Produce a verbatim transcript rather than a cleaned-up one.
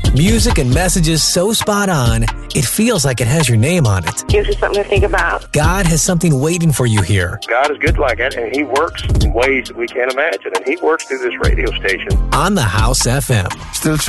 Music and messages so spot on, it feels like it has your name on it. Gives you something to think about. God has something waiting for you here. God is good like that, and He works in ways that we can't imagine, and He works through this radio station. On the House F M. Still